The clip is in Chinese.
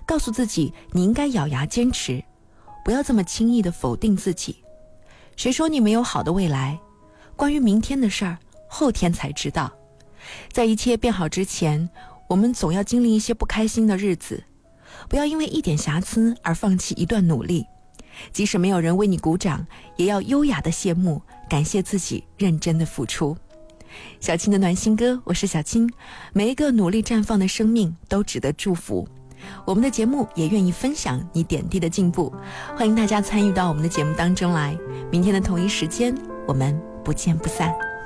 告诉自己你应该咬牙坚持，不要这么轻易地否定自己。谁说你没有好的未来？关于明天的事儿，后天才知道。在一切变好之前，我们总要经历一些不开心的日子，不要因为一点瑕疵而放弃一段努力。即使没有人为你鼓掌，也要优雅的谢幕，感谢自己认真的付出。小青的暖心歌，我是小青。每一个努力绽放的生命都值得祝福。我们的节目也愿意分享你点滴的进步，欢迎大家参与到我们的节目当中来。明天的同一时间，我们不见不散。